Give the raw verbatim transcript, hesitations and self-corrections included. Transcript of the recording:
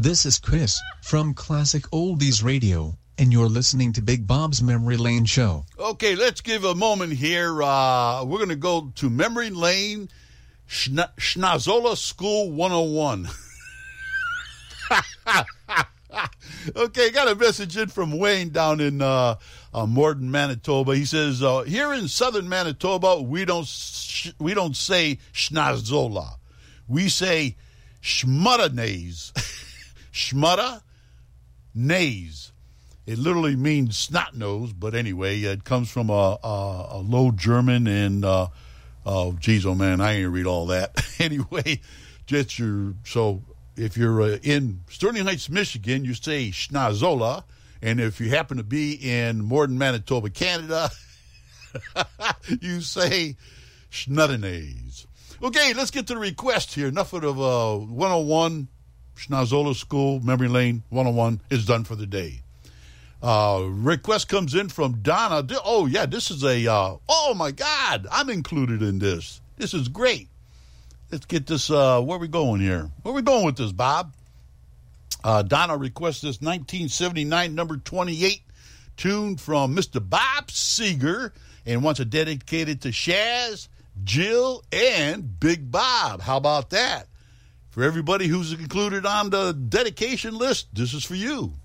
This is Chris from Classic Oldies Radio, and you're listening to Big Bob's Memory Lane Show. Okay, let's give a moment here. Uh, we're going to go to Memory Lane, Schna- Schnazola School one oh one. Okay, got a message in from Wayne down in uh, uh, Morton, Manitoba. He says, uh, here in southern Manitoba, we don't sh- we don't say Schnazola. We say Schmutternays. Schmutternays. It literally means snot nose, but anyway, it comes from a, a, a Low German and, uh, oh, geez, oh man, I ain't read all that. Anyway, just your, so if you're uh, in Sterling Heights, Michigan, you say Schnazola, and if you happen to be in Morton, Manitoba, Canada, you say Schmutternays. Okay, let's get to the request here. Enough of uh, one oh one, Schnazola School, Memory Lane one oh one is done for the day. Uh, request comes in from Donna. Oh, yeah, this is a, uh, oh, my God, I'm included in this. This is great. Let's get this, uh, where are we going here? Where are we going with this, Bob? Uh, Donna requests this nineteen seventy-nine number twenty-eight tune from Mister Bob Seger and wants it dedicated to Shaz, Jill, and Big Bob. How about that? For everybody who's included on the dedication list, this is for you.